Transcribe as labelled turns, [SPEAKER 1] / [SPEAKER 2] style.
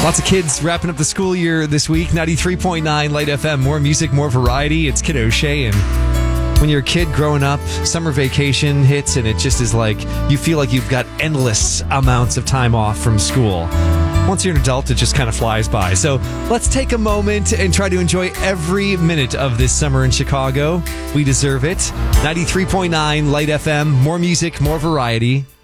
[SPEAKER 1] Lots of kids wrapping up the school year this week. 93.9 Light FM. More music, more variety. It's Kid O'Shea. And when you're a kid growing up, summer vacation hits and it just is like you feel like you've got endless amounts of time off from school. Once you're an adult, it just kind of flies by. So let's take a moment and try to enjoy every minute of this summer in Chicago. We deserve it. 93.9 Light FM. More music, more variety.